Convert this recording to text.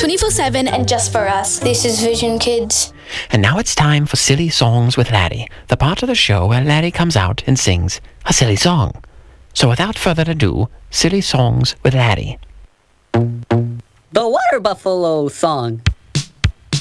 24/7 and just for us. This is Vision Kids. And now it's time for Silly Songs with Laddie, the part of the show where Laddie comes out and sings a silly song. So without further ado, Silly Songs with Laddie. The Water Buffalo Song.